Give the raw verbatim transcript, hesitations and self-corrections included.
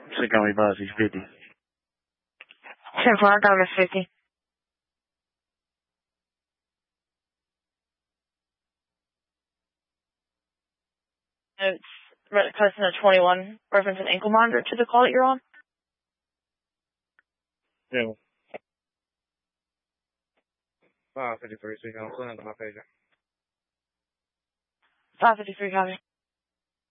She got me policy fifty. ten four, I got it fifty. It's customer twenty-one, reference an ankle monitor to the call that you're on. Yeah. five fifty-three, so you can send it to my pager. five fifty-three, copy.